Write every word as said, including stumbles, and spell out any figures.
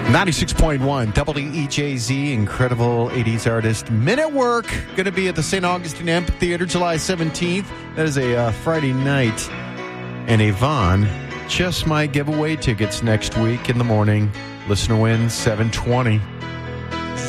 ninety-six point one W E J Z, incredible eighties artist. Men at Work, going to be at the Saint Augustine Amphitheater July seventeenth. That is a uh, Friday night. And Yvonne just might give away tickets next week in the morning. Listener wins seven twenty.